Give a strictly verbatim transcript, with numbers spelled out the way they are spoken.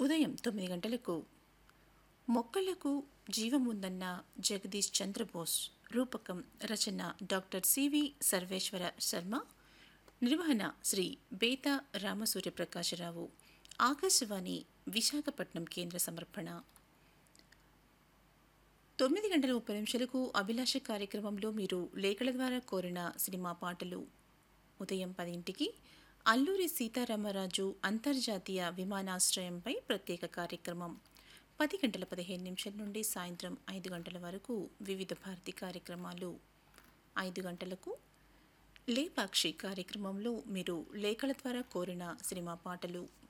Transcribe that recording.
ఉదయం తొమ్మిది గంటలకు మొక్కలకు జీవముందన్న జగదీష్ చంద్రబోస్. రూపకం, రచన డాక్టర్ సివి సర్వేశ్వర శర్మ. నిర్వహణ శ్రీ బేతా రామసూర్యప్రకాశరావు. ఆకాశవాణి విశాఖపట్నం కేంద్ర సమర్పణ. తొమ్మిది గంటల ముప్పై నిమిషాలకు అభిలాష కార్యక్రమంలో మీరు లేఖల ద్వారా కోరిన సినిమా పాటలు. ఉదయం పదింటికి అల్లూరి సీతారామరాజు అంతర్జాతీయ విమానాశ్రయంపై ప్రత్యేక కార్యక్రమం. పది గంటల పదిహేను నిమిషాల నుండి సాయంత్రం ఐదు గంటల వరకు వివిధ భారతి కార్యక్రమాలు. ఐదు గంటలకు లేపాక్షి కార్యక్రమంలో మీరు లేఖల ద్వారా కోరిన సినిమా పాటలు.